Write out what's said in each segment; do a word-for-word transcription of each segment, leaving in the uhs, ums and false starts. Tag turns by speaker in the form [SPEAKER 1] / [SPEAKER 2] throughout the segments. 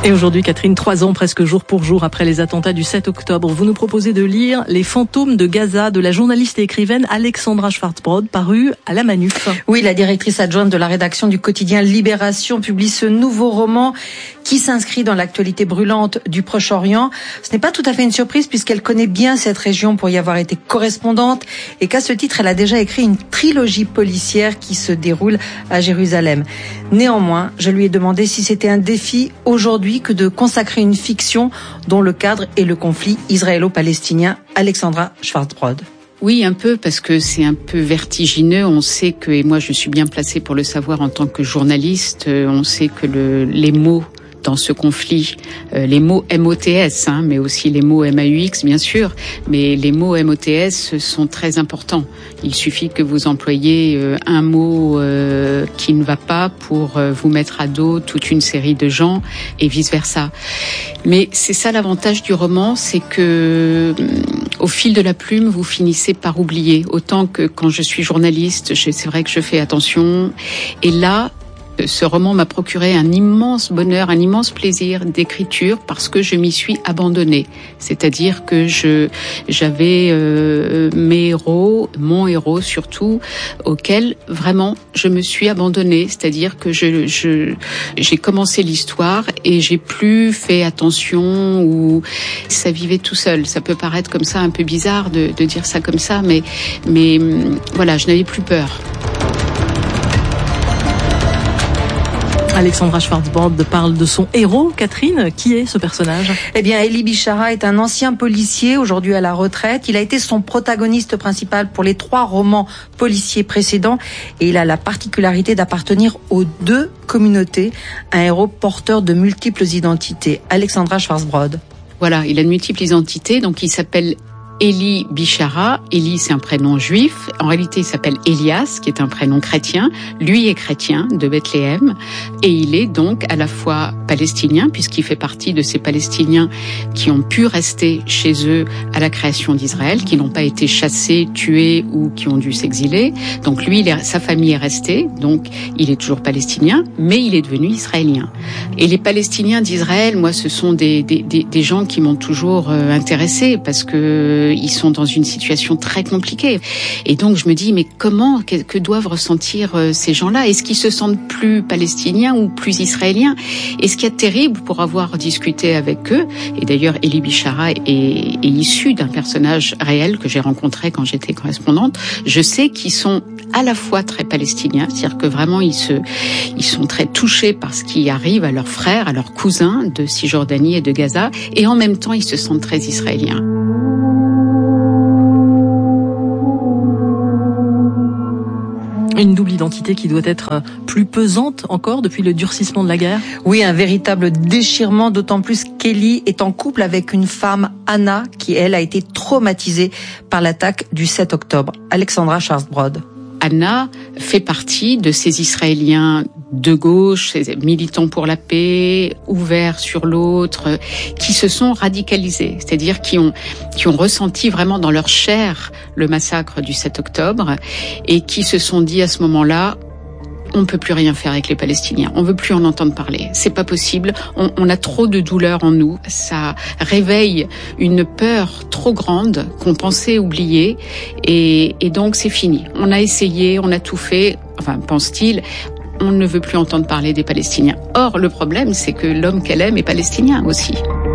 [SPEAKER 1] Et aujourd'hui, Catherine, trois ans presque jour pour jour après les attentats du sept octobre, vous nous proposez de lire Les fantômes de Gaza de la journaliste et écrivaine Alexandra Schwarzbrod, paru à la Manuf.
[SPEAKER 2] Oui, la directrice adjointe de la rédaction du quotidien Libération publie ce nouveau roman qui s'inscrit dans l'actualité brûlante du Proche-Orient. Ce n'est pas tout à fait une surprise puisqu'elle connaît bien cette région pour y avoir été correspondante et qu'à ce titre, elle a déjà écrit une trilogie policière qui se déroule à Jérusalem. Néanmoins, je lui ai demandé si c'était un défi aujourd'hui que de consacrer une fiction dont le cadre est le conflit israélo-palestinien. Alexandra Schwarzbrod.
[SPEAKER 3] Oui, un peu, parce que c'est un peu vertigineux. On sait que, et moi je suis bien placée pour le savoir en tant que journaliste, on sait que le, les mots dans ce conflit, euh, les mots M O T S, hein, mais aussi les mots M A U X, bien sûr, mais les mots M O T S sont très importants. Il suffit que vous employiez euh, un mot euh, qui ne va pas pour euh, vous mettre à dos toute une série de gens et vice-versa. Mais c'est ça l'avantage du roman, c'est que euh, au fil de la plume, vous finissez par oublier. Autant que quand je suis journaliste, je, c'est vrai que je fais attention. Et là, ce roman m'a procuré un immense bonheur, un immense plaisir d'écriture parce que je m'y suis abandonnée. C'est-à-dire que je j'avais euh, mes héros, mon héros surtout, auquel vraiment je me suis abandonnée. C'est-à-dire que je, je j'ai commencé l'histoire et j'ai plus fait attention ou ça vivait tout seul. Ça peut paraître comme ça un peu bizarre de, de dire ça comme ça, mais mais voilà, je n'avais plus peur.
[SPEAKER 1] Alexandra Schwarzbrod parle de son héros, Catherine. Qui est ce personnage ?
[SPEAKER 2] Eh bien, Elie Bishara est un ancien policier, aujourd'hui à la retraite. Il a été son protagoniste principal pour les trois romans policiers précédents et il a la particularité d'appartenir aux deux communautés, un héros porteur de multiples identités. Alexandra Schwarzbrod.
[SPEAKER 3] Voilà, il a de multiples identités, donc il s'appelle Elie Bishara. Elie, c'est un prénom juif. En réalité, il s'appelle Elias, qui est un prénom chrétien. Lui est chrétien de Bethléem. Et il est donc à la fois palestinien, puisqu'il fait partie de ces Palestiniens qui ont pu rester chez eux à la création d'Israël, qui n'ont pas été chassés, tués ou qui ont dû s'exiler. Donc lui, il est, sa famille est restée. Donc il est toujours palestinien, mais il est devenu israélien. Et les Palestiniens d'Israël, moi, ce sont des, des, des, des gens qui m'ont toujours euh, intéressée parce que ils sont dans une situation très compliquée. Et donc, je me dis, mais comment, que, que doivent ressentir euh, ces gens-là ? Est-ce qu'ils se sentent plus palestiniens ou plus israéliens ? Et ce qu'il y a de terrible pour avoir discuté avec eux, et d'ailleurs, Elie Bishara est, est issu d'un personnage réel que j'ai rencontré quand j'étais correspondante, je sais qu'ils sont à la fois très palestiniens, c'est-à-dire que vraiment, ils se, ils sont très touchés par ce qui arrive à leurs frères, à leurs cousins de Cisjordanie et de Gaza, et en même temps, ils se sentent très israéliens.
[SPEAKER 1] Une double identité qui doit être plus pesante encore depuis le durcissement de la guerre.
[SPEAKER 2] Oui, un véritable déchirement, d'autant plus qu'Elie est en couple avec une femme, Anna, qui, elle, a été traumatisée par l'attaque du sept octobre. Alexandra Schwarzbrod.
[SPEAKER 3] Anna fait partie de ces Israéliens de gauche, ces militants pour la paix, ouverts sur l'autre, qui se sont radicalisés, c'est-à-dire qui ont qui ont ressenti vraiment dans leur chair le massacre du sept octobre et qui se sont dit à ce moment-là: on ne peut plus rien faire avec les Palestiniens. On veut plus en entendre parler. C'est pas possible. On, on a trop de douleur en nous. Ça réveille une peur trop grande qu'on pensait oublier. Et, et donc, c'est fini. On a essayé, on a tout fait. Enfin, pense-t-il. On ne veut plus entendre parler des Palestiniens. Or, le problème, c'est que l'homme qu'elle aime est palestinien aussi.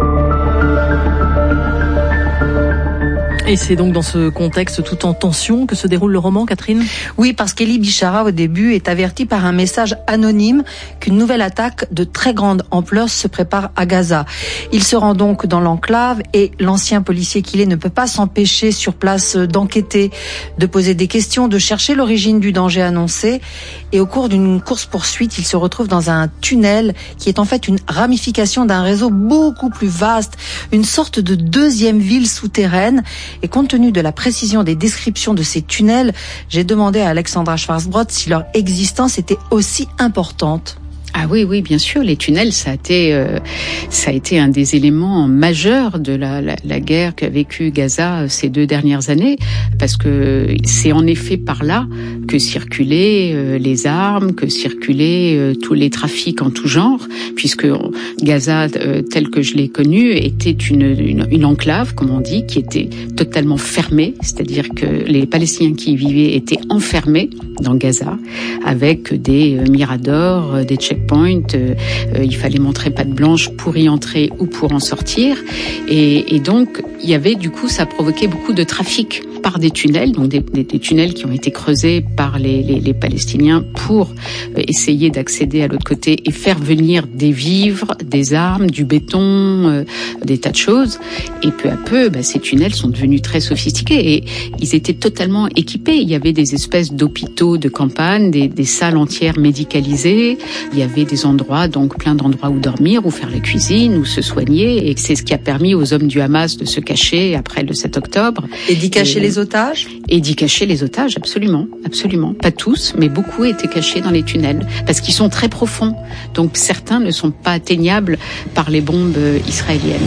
[SPEAKER 1] Et c'est donc dans ce contexte tout en tension que se déroule le roman, Catherine ?
[SPEAKER 2] Oui, parce qu'Elie Bishara, au début, est avertie par un message anonyme qu'une nouvelle attaque de très grande ampleur se prépare à Gaza. Il se rend donc dans l'enclave et l'ancien policier qu'il est ne peut pas s'empêcher sur place d'enquêter, de poser des questions, de chercher l'origine du danger annoncé. Et au cours d'une course-poursuite, il se retrouve dans un tunnel qui est en fait une ramification d'un réseau beaucoup plus vaste, une sorte de deuxième ville souterraine. Et compte tenu de la précision des descriptions de ces tunnels, j'ai demandé à Alexandra Schwarzbrod si leur existence était aussi importante.
[SPEAKER 3] Ah oui, oui, bien sûr. Les tunnels, ça a été, euh, ça a été un des éléments majeurs de la, la, la guerre qu'a vécue Gaza ces deux dernières années, parce que c'est en effet par là que circulaient euh, les armes, que circulaient euh, tous les trafics en tout genre, puisque Gaza, euh, tel que je l'ai connu, était une, une, une enclave, comme on dit, qui était totalement fermée, c'est-à-dire que les Palestiniens qui y vivaient étaient enfermés dans Gaza, avec des euh, miradors, euh, des checkpoints. Point, euh, euh, il fallait montrer patte blanche pour y entrer ou pour en sortir, et, et donc il y avait du coup ça provoquait beaucoup de trafic par des tunnels, donc des, des, des tunnels qui ont été creusés par les, les, les Palestiniens pour euh, essayer d'accéder à l'autre côté et faire venir des vivres, des armes, du béton, euh, des tas de choses. Et peu à peu, bah, ces tunnels sont devenus très sophistiqués et ils étaient totalement équipés. Il y avait des espèces d'hôpitaux de campagne, des, des salles entières médicalisées. Il y avait des endroits, donc plein d'endroits où dormir, où faire la cuisine, où se soigner. Et c'est ce qui a permis aux hommes du Hamas de se cacher après le sept octobre.
[SPEAKER 2] Et d'y cacher et, les otages ?
[SPEAKER 3] Et d'y cacher les otages, absolument, absolument. Pas tous, mais beaucoup étaient cachés dans les tunnels, parce qu'ils sont très profonds. Donc certains ne sont pas atteignables par les bombes israéliennes.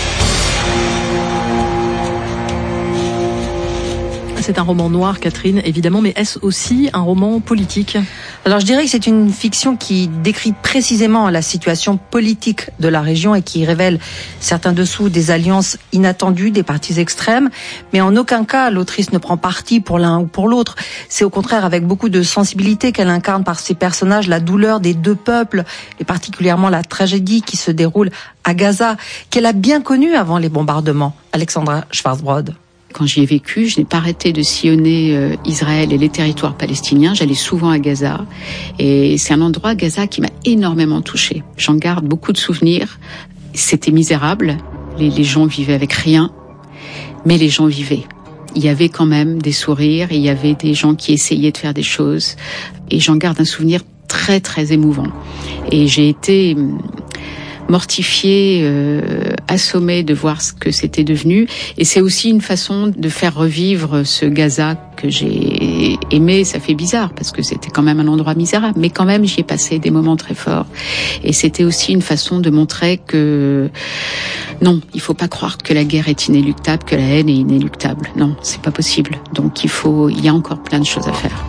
[SPEAKER 1] C'est un roman noir, Catherine, évidemment, mais est-ce aussi un roman politique ?
[SPEAKER 2] Alors je dirais que c'est une fiction qui décrit précisément la situation politique de la région et qui révèle certains dessous des alliances inattendues des partis extrêmes, mais en aucun cas l'autrice ne prend parti pour l'un ou pour l'autre. C'est au contraire avec beaucoup de sensibilité qu'elle incarne par ses personnages la douleur des deux peuples, et particulièrement la tragédie qui se déroule à Gaza, qu'elle a bien connue avant les bombardements. Alexandra Schwarzbrod.
[SPEAKER 3] Quand j'y ai vécu, je n'ai pas arrêté de sillonner euh, Israël et les territoires palestiniens. J'allais souvent à Gaza. Et c'est un endroit, Gaza, qui m'a énormément touchée. J'en garde beaucoup de souvenirs. C'était misérable. Les, les gens vivaient avec rien. Mais les gens vivaient. Il y avait quand même des sourires. Il y avait des gens qui essayaient de faire des choses. Et j'en garde un souvenir très, très émouvant. Et j'ai été mortifiée, euh, assommée de voir ce que c'était devenu. Et c'est aussi une façon de faire revivre ce Gaza que j'ai aimé. Ça fait bizarre parce que c'était quand même un endroit misérable, mais quand même j'y ai passé des moments très forts. Et c'était aussi une façon de montrer que non, il faut pas croire que la guerre est inéluctable, que la haine est inéluctable. Non, c'est pas possible. Donc il faut, il y a encore plein de choses à faire.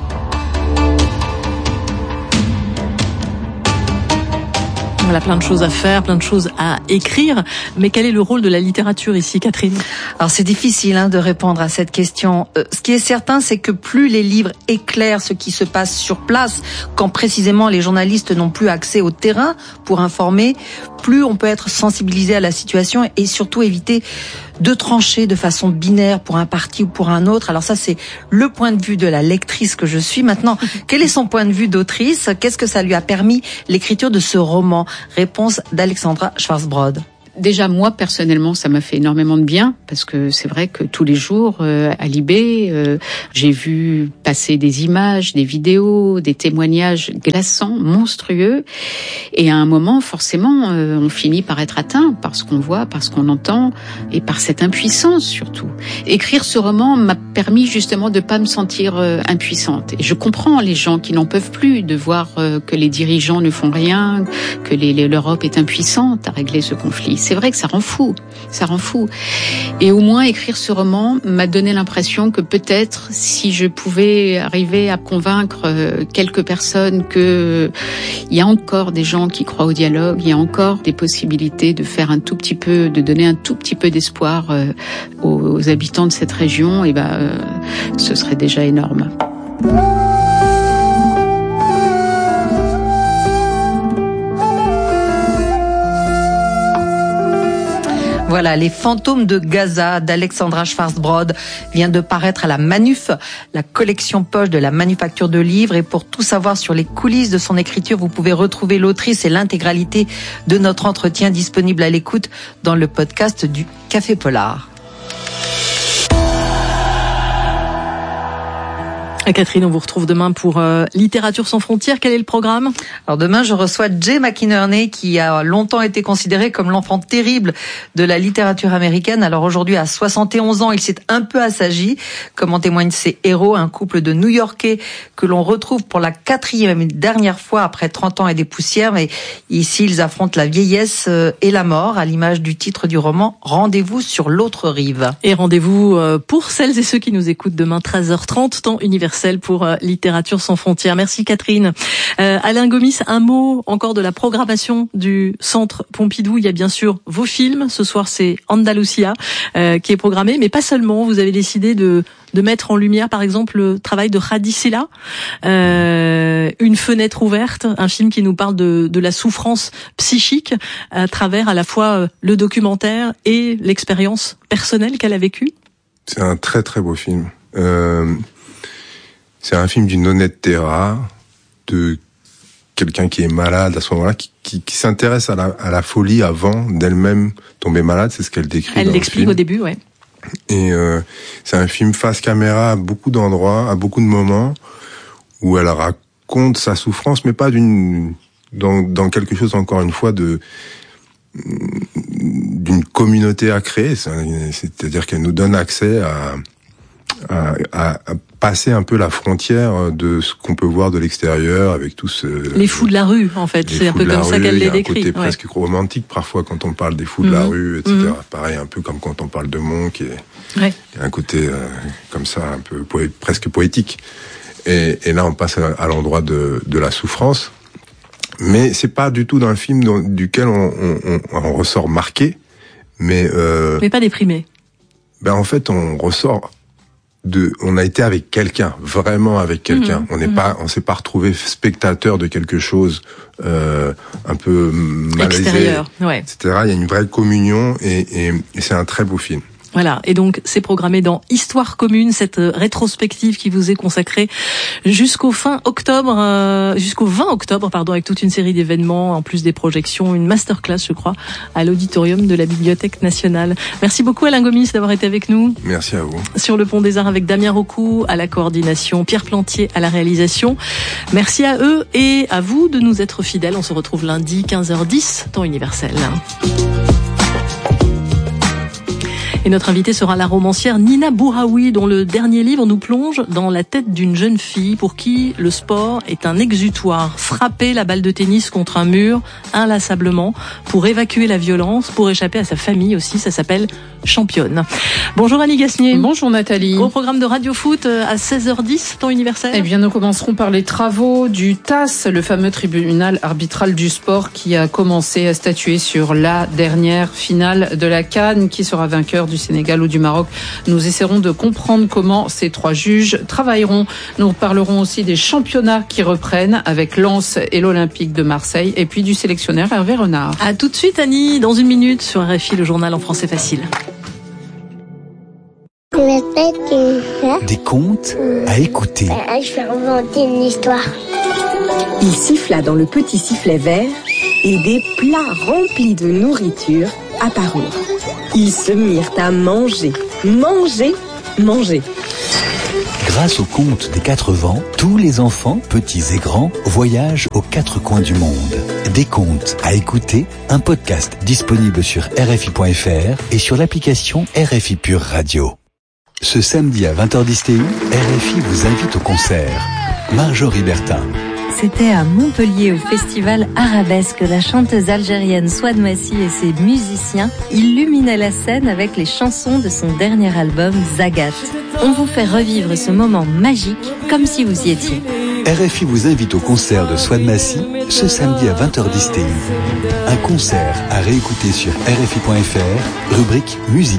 [SPEAKER 1] On a plein de choses à faire, plein de choses à écrire. Mais quel est le rôle de la littérature ici, Catherine ?
[SPEAKER 2] Alors c'est difficile hein, de répondre à cette question. Euh, ce qui est certain, c'est que plus les livres éclairent ce qui se passe sur place, quand précisément les journalistes n'ont plus accès au terrain pour informer, plus on peut être sensibilisé à la situation et surtout éviter de trancher de façon binaire pour un parti ou pour un autre. Alors ça, c'est le point de vue de la lectrice que je suis. Maintenant, quel est son point de vue d'autrice ? Qu'est-ce que ça lui a permis, l'écriture de ce roman ? Réponse d'Alexandra Schwarzbrod.
[SPEAKER 3] Déjà, moi, personnellement, ça m'a fait énormément de bien, parce que c'est vrai que tous les jours, euh, à Libé, euh, j'ai vu passer des images, des vidéos, des témoignages glaçants, monstrueux, et à un moment, forcément, euh, on finit par être atteint par ce qu'on voit, par ce qu'on entend, et par cette impuissance, surtout. Écrire ce roman m'a permis, justement, de pas me sentir euh, impuissante. Et je comprends les gens qui n'en peuvent plus de voir euh, que les dirigeants ne font rien, que les, les, l'Europe est impuissante à régler ce conflit. C'est vrai que ça rend fou, ça rend fou. Et au moins, écrire ce roman m'a donné l'impression que peut-être, si je pouvais arriver à convaincre quelques personnes que il y a encore des gens qui croient au dialogue, il y a encore des possibilités de faire un tout petit peu, de donner un tout petit peu d'espoir aux habitants de cette région, et ben, ce serait déjà énorme.
[SPEAKER 2] Voilà, Les fantômes de Gaza d'Alexandra Schwarzbrod vient de paraître à la Manuf, la collection poche de la Manufacture de livres. Et pour tout savoir sur les coulisses de son écriture, vous pouvez retrouver l'autrice et l'intégralité de notre entretien disponible à l'écoute dans le podcast du Café Polar.
[SPEAKER 1] Catherine, on vous retrouve demain pour euh, Littérature sans frontières. Quel est le programme ?
[SPEAKER 2] Alors demain, je reçois Jay McInerney, qui a longtemps été considéré comme l'enfant terrible de la littérature américaine. Alors aujourd'hui, à soixante et onze ans, il s'est un peu assagi, comme en témoignent ses héros, un couple de New-Yorkais que l'on retrouve pour la quatrième et dernière fois après trente ans et des poussières. Mais ici, ils affrontent la vieillesse et la mort, à l'image du titre du roman « Rendez-vous sur l'autre rive ».
[SPEAKER 1] Et rendez-vous pour celles et ceux qui nous écoutent demain, treize heures trente, temps universel pour euh, Littérature sans frontières. Merci Catherine. Euh, Alain Gomis, un mot encore de la programmation du Centre Pompidou. Il y a bien sûr vos films. Ce soir, c'est Andalusia euh, qui est programmé, mais pas seulement. Vous avez décidé de, de mettre en lumière, par exemple, le travail de Khady Silla, euh, Une fenêtre ouverte, un film qui nous parle de, de la souffrance psychique à travers à la fois le documentaire et l'expérience personnelle qu'elle a vécue.
[SPEAKER 4] C'est un très très beau film. Euh... C'est un film d'une honnêteté rare, de quelqu'un qui est malade à ce moment-là, qui, qui, qui s'intéresse à la, à la folie avant d'elle-même tomber malade, c'est ce qu'elle décrit.
[SPEAKER 1] Elle
[SPEAKER 4] dans
[SPEAKER 1] l'explique
[SPEAKER 4] le film.
[SPEAKER 1] Au début, ouais.
[SPEAKER 4] Et euh, c'est un film face caméra à beaucoup d'endroits, à beaucoup de moments, où elle raconte sa souffrance, mais pas d'une dans, dans quelque chose encore une fois de d'une communauté à créer. C'est-à-dire qu'elle nous donne accès à À, à, à passer un peu la frontière de ce qu'on peut voir de l'extérieur avec tous ce,
[SPEAKER 1] les fous de la rue, en fait, c'est un peu comme ça qu'elle les décrit.
[SPEAKER 4] Il y a un côté
[SPEAKER 1] ouais.
[SPEAKER 4] presque romantique parfois quand on parle des fous mmh. de la rue, et cetera. Mmh. Pareil, un peu comme quand on parle de Monk, et
[SPEAKER 1] ouais.
[SPEAKER 4] il y a un côté euh, comme ça, un peu poé, presque poétique. Et, et là, on passe à, à l'endroit de, de la souffrance, mais c'est pas du tout d'un film dont, duquel on, on, on, on ressort marqué, mais euh,
[SPEAKER 1] mais pas déprimé.
[SPEAKER 4] Ben en fait, on ressort. De, on a été avec quelqu'un, vraiment avec quelqu'un. Mmh, on n'est mmh. pas, on s'est pas retrouvé spectateur de quelque chose euh, un peu malaisé,
[SPEAKER 1] extérieur, ouais.
[SPEAKER 4] et cetera. Il y a une vraie communion et, et, et c'est un très beau film.
[SPEAKER 1] Voilà, et donc c'est programmé dans Histoire commune, cette rétrospective qui vous est consacrée jusqu'au fin octobre, euh, jusqu'au vingt octobre, pardon, avec toute une série d'événements, en plus des projections, une masterclass, je crois, à l'auditorium de la Bibliothèque nationale. Merci beaucoup Alain Gomis d'avoir été avec nous.
[SPEAKER 4] Merci à vous.
[SPEAKER 1] Sur le Pont des Arts avec Damien Rocou à la coordination, Pierre Plantier à la réalisation. Merci à eux et à vous de nous être fidèles. On se retrouve lundi quinze heures dix, temps universel. Et notre invitée sera la romancière Nina Bouraoui, dont le dernier livre nous plonge dans la tête d'une jeune fille pour qui le sport est un exutoire. Frapper la balle de tennis contre un mur inlassablement pour évacuer la violence, pour échapper à sa famille aussi. Ça s'appelle Championne. Bonjour Annie Gasnier.
[SPEAKER 3] Bonjour Nathalie.
[SPEAKER 1] Au programme de Radio Foot à seize heures dix, temps universel.
[SPEAKER 3] Eh bien, nous commencerons par les travaux du T A S, le fameux tribunal arbitral du sport qui a commencé à statuer sur la dernière finale de la CAN, qui sera vainqueur du Sénégal ou du Maroc. Nous essaierons de comprendre comment ces trois juges travailleront. Nous parlerons aussi des championnats qui reprennent avec Lens et l'Olympique de Marseille, et puis du sélectionneur Hervé Renard.
[SPEAKER 1] À tout de suite Annie, dans une minute sur R F I, le journal en français facile.
[SPEAKER 5] Des contes à écouter.
[SPEAKER 6] Je vais inventer une histoire.
[SPEAKER 7] Il siffla dans le petit sifflet vert et des plats remplis de nourriture apparurent. Ils se mirent à manger, manger, manger.
[SPEAKER 5] Grâce au conte des quatre vents, tous les enfants, petits et grands, voyagent aux quatre coins du monde. Des contes à écouter, un podcast disponible sur R F I point F R et sur l'application R F I Pure Radio. Ce samedi à vingt heures dix T U, R F I vous invite au concert. Marjorie Bertin.
[SPEAKER 8] C'était à Montpellier, au festival Arabesque. La chanteuse algérienne Souad Massi et ses musiciens illuminaient la scène avec les chansons de son dernier album Zagat. On vous fait revivre ce moment magique comme si vous y étiez.
[SPEAKER 5] R F I vous invite au concert de Souad Massi ce samedi à vingt heures dix T U. Un concert à réécouter sur R F I point F R, rubrique musique.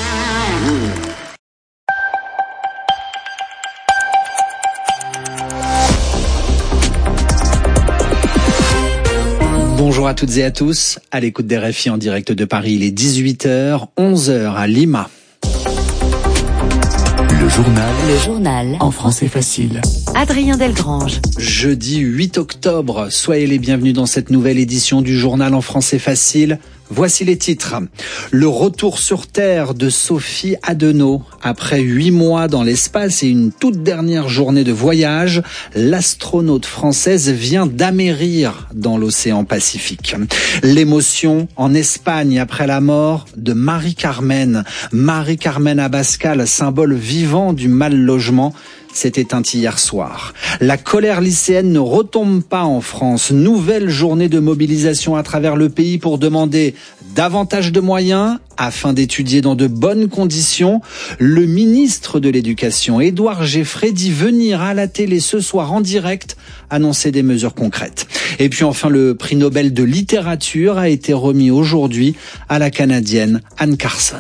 [SPEAKER 9] Bonjour à toutes et à tous, à l'écoute d'R F I en direct de Paris, il est dix-huit heures, onze heures à Lima.
[SPEAKER 5] Le journal,
[SPEAKER 8] le journal
[SPEAKER 5] en français facile.
[SPEAKER 8] Adrien Delgrange.
[SPEAKER 9] Jeudi huit octobre, soyez les bienvenus dans cette nouvelle édition du journal en français facile. Voici les titres. Le retour sur Terre de Sophie Adenau. Après huit mois dans l'espace et une toute dernière journée de voyage, l'astronaute française vient d'amérir dans l'océan Pacifique. L'émotion en Espagne après la mort de Marie-Carmen. Marie-Carmen Abascal, symbole vivant du mal logement, s'est éteinte hier soir. La colère lycéenne ne retombe pas en France. Nouvelle journée de mobilisation à travers le pays pour demander davantage de moyens afin d'étudier dans de bonnes conditions. Le ministre de l'Éducation, Édouard Geffray, dit venir à la télé ce soir en direct annoncer des mesures concrètes. Et puis enfin, le prix Nobel de littérature a été remis aujourd'hui à la Canadienne Anne Carson.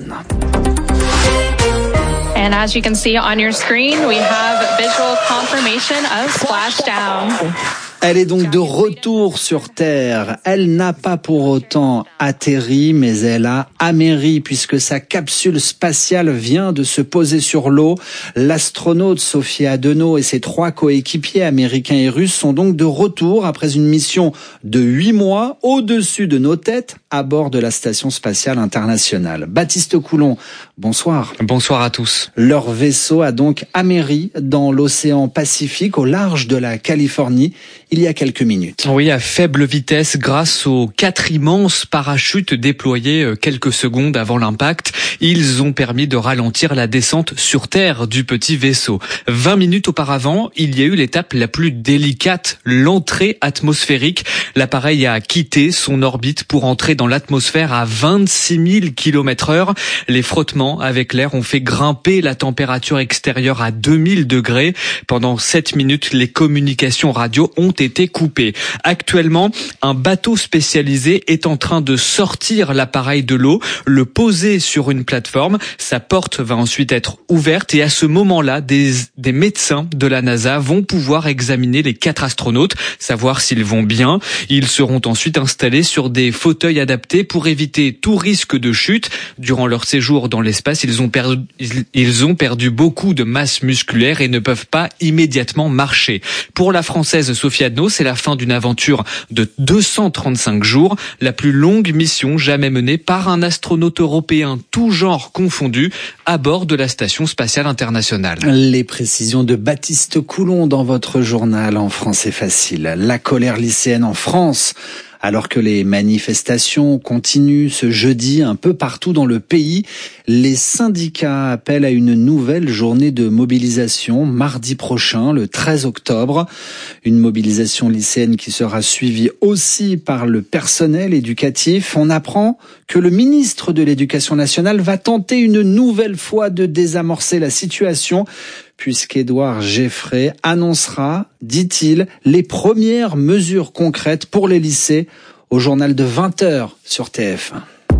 [SPEAKER 10] And as you can see on your screen, we have visual confirmation of splashdown.
[SPEAKER 9] Elle est donc de retour sur Terre. Elle n'a pas pour autant atterri, mais elle a améri puisque sa capsule spatiale vient de se poser sur l'eau. L'astronaute Sophie Adenau et ses trois coéquipiers américains et russes sont donc de retour après une mission de huit mois au-dessus de nos têtes à bord de la Station spatiale internationale. Baptiste Coulon, bonsoir.
[SPEAKER 11] Bonsoir à tous.
[SPEAKER 9] Leur vaisseau a donc améri dans l'océan Pacifique au large de la Californie il y a quelques minutes.
[SPEAKER 11] Oui, à faible vitesse grâce aux quatre immenses parachutes déployés quelques secondes avant l'impact. Ils ont permis de ralentir la descente sur Terre du petit vaisseau. vingt minutes auparavant, il y a eu l'étape la plus délicate, l'entrée atmosphérique. L'appareil a quitté son orbite pour entrer dans l'atmosphère à vingt-six mille kilomètres heure. Les frottements avec l'air ont fait grimper la température extérieure à deux mille degrés. Pendant sept minutes, les communications radio ont été coupées. Actuellement, un bateau spécialisé est en train de sortir l'appareil de l'eau, le poser sur une plateforme. Sa porte va ensuite être ouverte et à ce moment-là, des, des médecins de la NASA vont pouvoir examiner les quatre astronautes, savoir s'ils vont bien. Ils seront ensuite installés sur des fauteuils adaptés pour éviter tout risque de chute. Durant leur séjour dans l'espace, ils ont perdu, ils ont perdu beaucoup de masse musculaire et ne peuvent pas immédiatement marcher. Pour la Française Sophie Adenau, c'est la fin d'une aventure de deux cent trente-cinq jours, la plus longue mission jamais menée par un astronaute européen, tout genre confondu, à bord de la Station spatiale internationale.
[SPEAKER 9] Les précisions de Baptiste Coulon dans votre journal en français facile. La colère lycéenne en France. Alors que les manifestations continuent ce jeudi un peu partout dans le pays, les syndicats appellent à une nouvelle journée de mobilisation mardi prochain, le treize octobre. Une mobilisation lycéenne qui sera suivie aussi par le personnel éducatif. On apprend que le ministre de l'Éducation nationale va tenter une nouvelle fois de désamorcer la situation, puisqu'Édouard Geffray annoncera, dit-il, les premières mesures concrètes pour les lycées au journal de vingt heures sur T F un.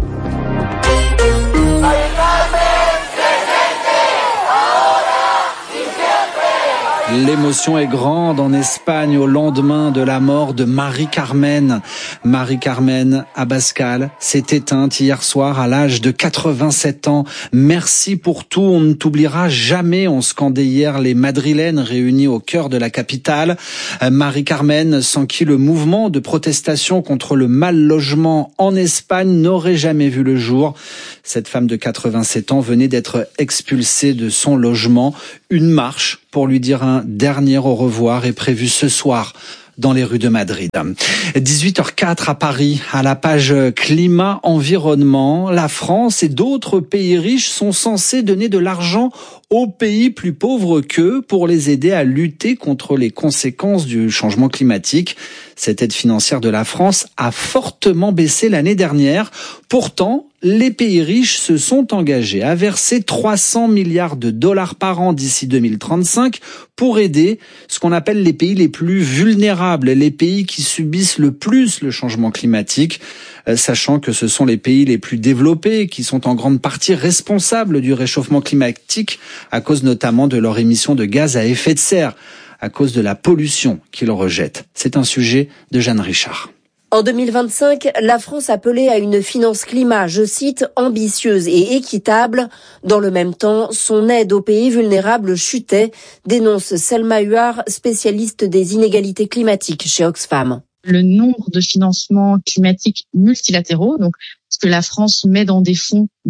[SPEAKER 9] L'émotion est grande en Espagne au lendemain de la mort de Marie-Carmen. Marie-Carmen Abascal s'est éteinte hier soir à l'âge de quatre-vingt-sept ans. Merci pour tout, on ne t'oubliera jamais, ont scandé hier les Madrilènes réunis au cœur de la capitale. Marie-Carmen, sans qui le mouvement de protestation contre le mal logement en Espagne n'aurait jamais vu le jour. Cette femme de quatre-vingt-sept ans venait d'être expulsée de son logement. Une marche pour lui dire un dernier au revoir est prévue ce soir dans les rues de Madrid. dix-huit heures quatre à Paris, à la page climat-environnement, la France et d'autres pays riches sont censés donner de l'argent aux pays plus pauvres qu'eux pour les aider à lutter contre les conséquences du changement climatique. Cette aide financière de la France a fortement baissé l'année dernière. Pourtant, les pays riches se sont engagés à verser trois cents milliards de dollars par an d'ici deux mille trente-cinq pour aider ce qu'on appelle les pays les plus vulnérables, les pays qui subissent le plus le changement climatique, sachant que ce sont les pays les plus développés qui sont en grande partie responsables du réchauffement climatique à cause notamment de leur émission de gaz à effet de serre, à cause de la pollution qu'ils rejettent. C'est un sujet de Jeanne Richard.
[SPEAKER 12] En deux mille vingt-cinq, la France appelait à une finance climat, je cite, ambitieuse et équitable. Dans le même temps, son aide aux pays vulnérables chutait, dénonce Selma Huard, spécialiste des inégalités climatiques chez Oxfam.
[SPEAKER 13] Le nombre de financements climatiques multilatéraux, donc ce que la France met dans des fonds